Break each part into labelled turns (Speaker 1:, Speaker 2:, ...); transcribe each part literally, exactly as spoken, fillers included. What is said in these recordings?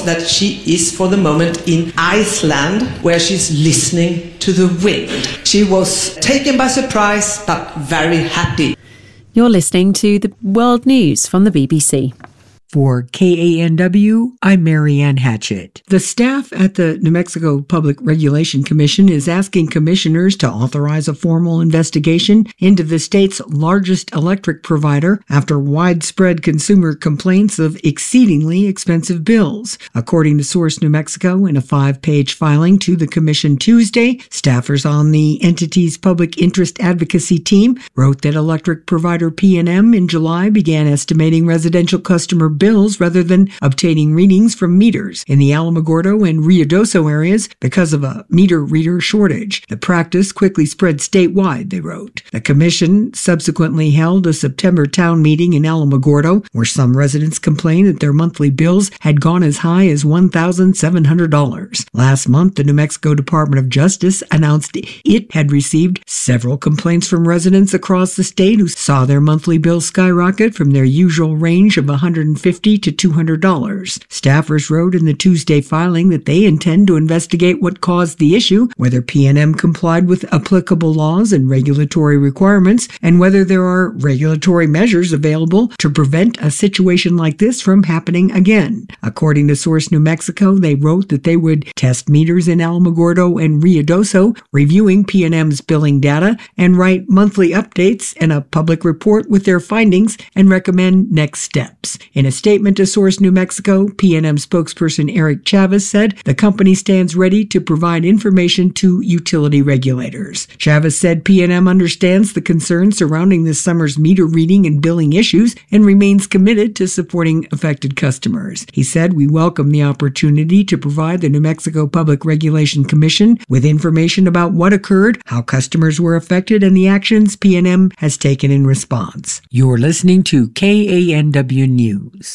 Speaker 1: that she is for the moment in Iceland, where she's listening to the wind. She was taken by surprise, but very happy.
Speaker 2: You're listening to the World News from the B B C.
Speaker 3: For K A N W, I'm Marianne Hatchett. The staff at the New Mexico Public Regulation Commission is asking commissioners to authorize a formal investigation into the state's largest electric provider after widespread consumer complaints of exceedingly expensive bills. According to Source New Mexico, in a five-page filing to the commission Tuesday, staffers on the entity's public interest advocacy team wrote that electric provider P N M in July began estimating residential customer bills bills rather than obtaining readings from meters in the Alamogordo and Ruidoso areas because of a meter reader shortage. The practice quickly spread statewide, they wrote. The commission subsequently held a September town meeting in Alamogordo where some residents complained that their monthly bills had gone as high as one thousand seven hundred dollars. Last month, the New Mexico Department of Justice announced it had received several complaints from residents across the state who saw their monthly bills skyrocket from their usual range of one hundred fifty to two hundred dollars. Staffers wrote in the Tuesday filing that they intend to investigate what caused the issue, whether P N M complied with applicable laws and regulatory requirements, and whether there are regulatory measures available to prevent a situation like this from happening again. According to Source New Mexico, they wrote that they would test meters in Alamogordo and Ruidoso, reviewing P N M's billing data, and write monthly updates and a public report with their findings and recommend next steps. In a statement to Source New Mexico, P N M spokesperson Eric Chavez said the company stands ready to provide information to utility regulators. Chavez said P N M understands the concerns surrounding this summer's meter reading and billing issues and remains committed to supporting affected customers. He said, "We welcome the opportunity to provide the New Mexico Public Regulation Commission with information about what occurred, how customers were affected, and the actions P N M has taken in response." You're listening to K A N W News.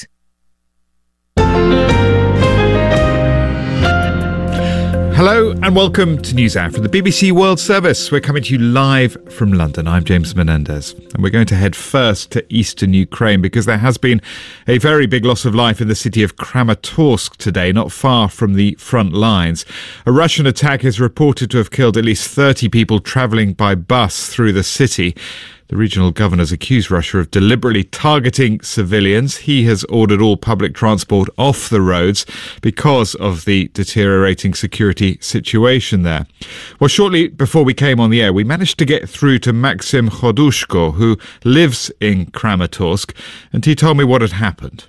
Speaker 4: Hello and welcome to NewsHour from the B B C World Service. We're coming to you live from London. I'm James Menendez, and we're going to head first to eastern Ukraine because there has been a very big loss of life in the city of Kramatorsk today, not far from the front lines. A Russian attack is reported to have killed at least thirty people travelling by bus through the city. The regional governors accused Russia of deliberately targeting civilians. He has ordered all public transport off the roads because of the deteriorating security situation there. Well, shortly before we came on the air, we managed to get through to Maxim Khodushko, who lives in Kramatorsk, and he told me what had happened.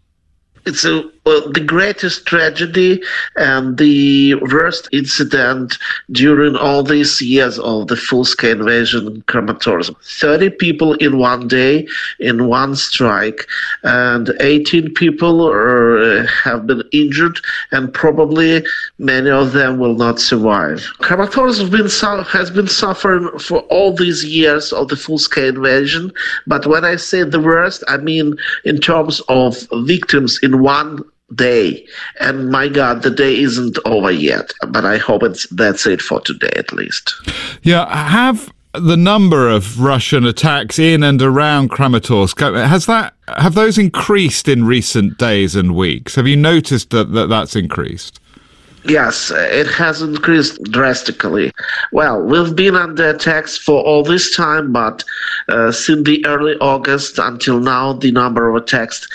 Speaker 5: It's a, well, the greatest tragedy and the worst incident during all these years of the full-scale invasion in Kramatorsk. thirty people in one day, in one strike, and eighteen people are, have been injured, and probably many of them will not survive. Kramatorsk has been, has been suffering for all these years of the full-scale invasion, but when I say the worst, I mean in terms of victims in one day. And my God, the day isn't over yet. But I hope it's that's it for today, at least.
Speaker 4: Yeah, have the number of Russian attacks in and around Kramatorsk, has that have those increased in recent days and weeks? Have you noticed that, that that's increased?
Speaker 5: Yes, it has increased drastically. Well, we've been under attacks for all this time, but uh, since the early August until now, the number of attacks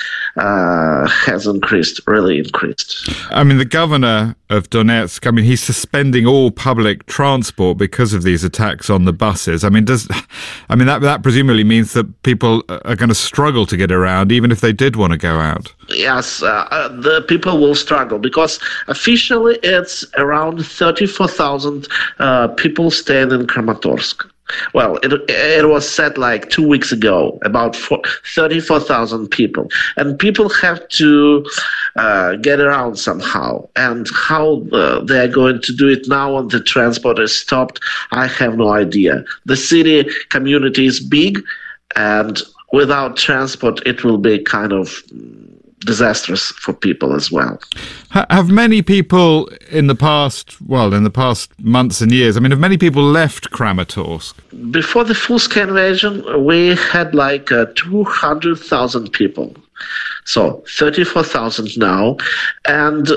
Speaker 5: uh, has increased, really increased.
Speaker 4: I mean, the governor of Donetsk, I mean, he's suspending all public transport because of these attacks on the buses. I mean, does, I mean, that, that presumably means that people are going to struggle to get around, even if they did want to go out.
Speaker 5: Yes, uh, the people will struggle because officially it's around thirty-four thousand uh, people staying in Kramatorsk. Well, it, it was said like two weeks ago, about thirty-four thousand people. And people have to uh, get around somehow. And how uh, they're going to do it now when the transport is stopped, I have no idea. The city community is big, and without transport, it will be kind of disastrous for people as well.
Speaker 4: Have many people in the past, well, in the past months and years, I mean, have many people left Kramatorsk?
Speaker 5: Before the full-scale invasion, we had like uh, two hundred thousand people. So thirty-four thousand now. And